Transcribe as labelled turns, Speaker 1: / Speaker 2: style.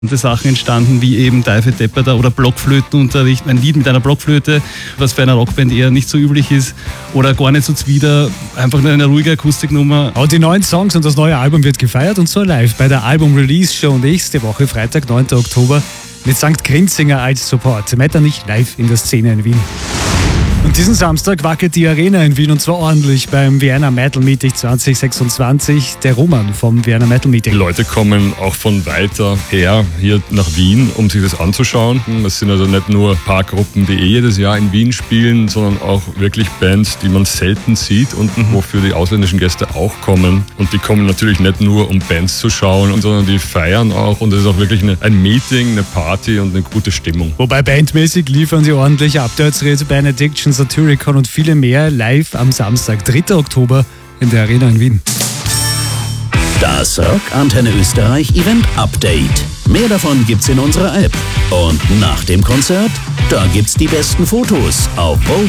Speaker 1: Sachen entstanden, wie eben Deife Depperter oder Blockflötenunterricht, ein Lied mit einer Blockflöte, was für eine Rockband eher nicht so üblich ist, oder gar nicht so zwider, einfach nur eine ruhige Akustiknummer.
Speaker 2: Und die neuen Songs und das neue Album wird gefeiert und zwar live bei der Album-Release-Show nächste Woche, Freitag, 9. Oktober, mit St. Grinzinger als Support. Metternich live in der Szene in Wien. Und diesen Samstag wackelt die Arena in Wien und zwar ordentlich beim Vienna Metal Meeting 2026. Der Roman vom Vienna Metal Meeting.
Speaker 3: Die Leute kommen auch von weiter her hier nach Wien, um sich das anzuschauen. Das sind also nicht nur ein paar Gruppen, die jedes Jahr in Wien spielen, sondern auch wirklich Bands, die man selten sieht und wofür die ausländischen Gäste auch kommen. Und die kommen natürlich nicht nur, um Bands zu schauen, sondern die feiern auch. Und es ist auch wirklich ein Meeting, eine Party und eine gute Stimmung.
Speaker 2: Wobei bandmäßig liefern sie ordentlich ab. Dirty Benediction, Satyricon und viele mehr live am Samstag, 3. Oktober in der Arena in Wien.
Speaker 4: Das Rock Antenne Österreich Event Update. Mehr davon gibt's in unserer App. Und nach dem Konzert, da gibt's die besten Fotos auf